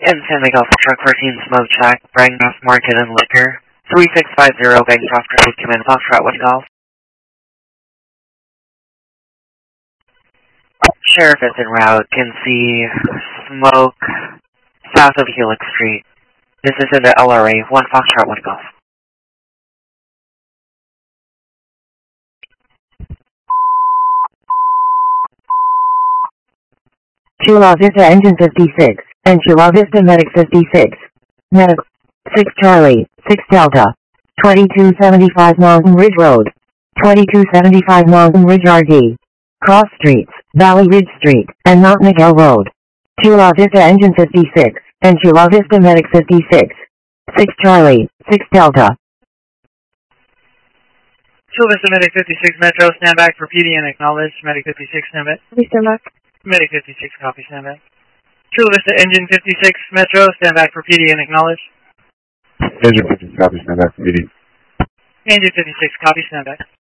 In San Miguel for Truck 14 Smoke Shack, Bragnoff Market and Liquor. 3650 Bancroft Road, come in Foxtrot 1 Golf. Sheriff is en route, can see smoke south of Helix Street. This is in the LRA, 1 Foxtrot 1 Golf. Chula Vista Engine 56, and Chula Vista Medic 56. Medic 6 Charlie, 6 Delta. 2275 Mountain Ridge Road. 2275 Mountain Ridge RD. Cross Streets, Valley Ridge Street, and Mount Miguel Road. Chula Vista Engine 56, and Chula Vista Medic 56. 6 Charlie, 6 Delta. Chula Vista Medic 56 Metro, stand back for PD and acknowledge. Medic 56, stand back. Please stand back. Medic 56, copy, stand back. Chula Vista Engine 56 Metro, stand back for PD and acknowledge. Engine 56, copy, stand back for PD. Engine 56, copy, stand back.